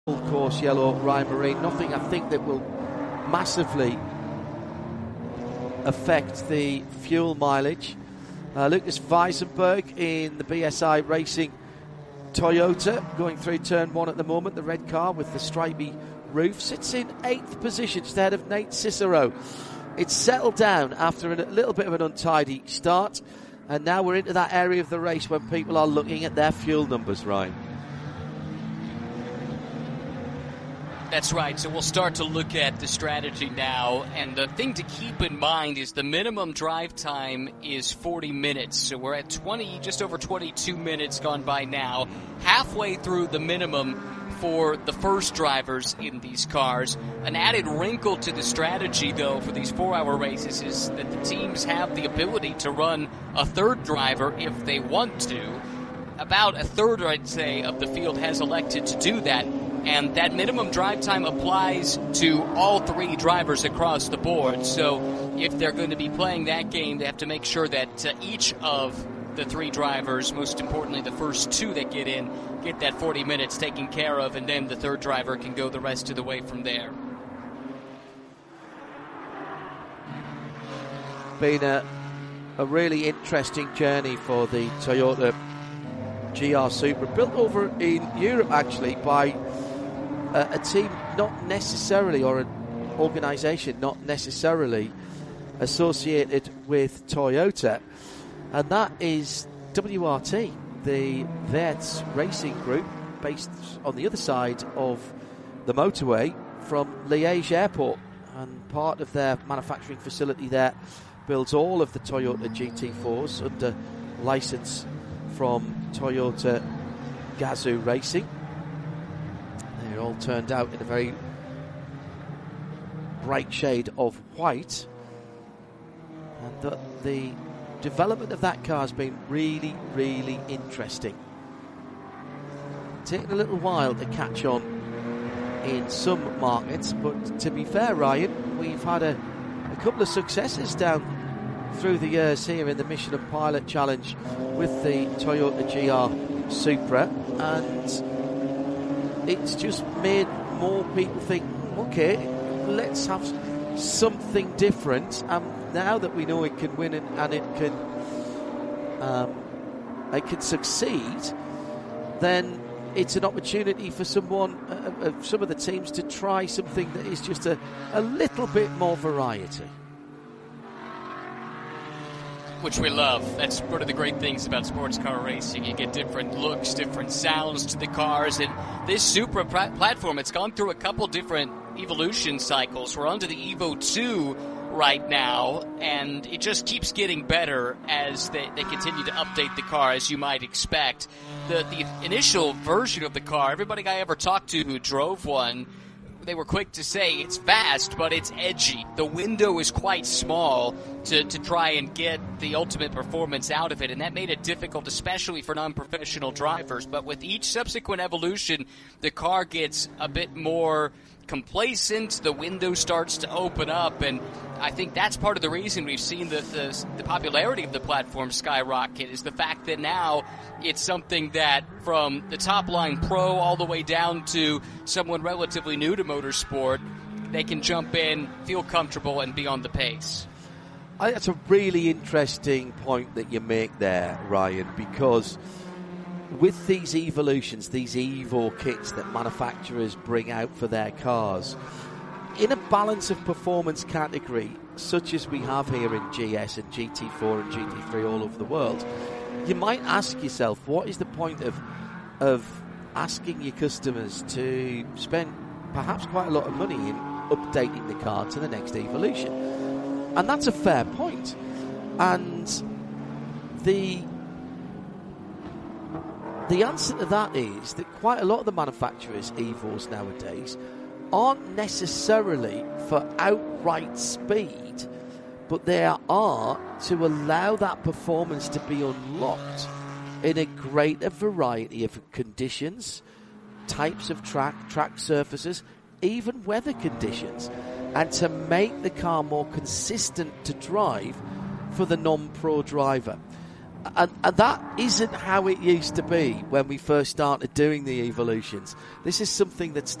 Full course yellow Ryan Marine. Nothing I think that will massively affect the fuel mileage. Lucas Weisenberg in the BSI Racing Toyota going through turn one at the moment. The red car with the stripy roof sits in 8th position just ahead of Nate Cicero. It's settled down after a little bit of an untidy start, and now we're into that area of the race when people are looking at their fuel numbers, Ryan. That's right. So we'll start to look at the strategy now. And the thing to keep in mind is the minimum drive time is 40 minutes. So we're at just over 22 minutes gone by now. Halfway through the minimum for the first drivers in these cars. An added wrinkle to the strategy, though, for these 4-hour races is that the teams have the ability to run a third driver if they want to. About a third, I'd say, of the field has elected to do that. And that minimum drive time applies to all three drivers across the board. So if they're going to be playing that game, they have to make sure that each of the three drivers, most importantly the first two that get in, get that 40 minutes taken care of, and then the third driver can go the rest of the way from there. Been a really interesting journey for the Toyota GR Supra, built over in Europe actually by a team not necessarily, or an organisation not necessarily associated with Toyota, and that is WRT, the Werts Racing Group, based on the other side of the motorway from Liège Airport, and part of their manufacturing facility there builds all of the Toyota GT4s under licence from Toyota Gazoo Racing. They're all turned out in a very bright shade of white, and the development of that car has been really, really interesting. Taken a little while to catch on in some markets, but to be fair, Ryan, we've had a couple of successes down through the years here in the Michelin Pilot Challenge with the Toyota GR Supra, and it's just made more people think, okay, let's have something different. Now that we know it can win and it can succeed, then it's an opportunity for some of the teams to try something that is just a little bit more variety. Which we love. That's one of the great things about sports car racing. You get different looks, different sounds to the cars. And this Supra platform, it's gone through a couple different evolution cycles. We're onto the Evo 2 right now, and it just keeps getting better as they continue to update the car, as you might expect. The initial version of the car, everybody I ever talked to who drove one, they were quick to say it's fast, but it's edgy. The window is quite small to try and get the ultimate performance out of it, and that made it difficult, especially for non-professional drivers. But with each subsequent evolution, the car gets a bit more complacent, the window starts to open up, and I think that's part of the reason we've seen the popularity of the platform skyrocket, is the fact that now it's something that from the top line pro all the way down to someone relatively new to motorsport, they can jump in, feel comfortable, and be on the pace. That's a really interesting point that you make there, Ryan, because with these evolutions, these Evo kits that manufacturers bring out for their cars, in a balance of performance category, such as we have here in GS and GT4 and GT3 all over the world, you might ask yourself, what is the point of asking your customers to spend perhaps quite a lot of money in updating the car to the next evolution? And that's a fair point. And the answer to that is that quite a lot of the manufacturers' Evos nowadays aren't necessarily for outright speed, but they are to allow that performance to be unlocked in a greater variety of conditions, types of track surfaces, even weather conditions, and to make the car more consistent to drive for the non-pro driver. And that isn't how it used to be when we first started doing the evolutions. This is something that's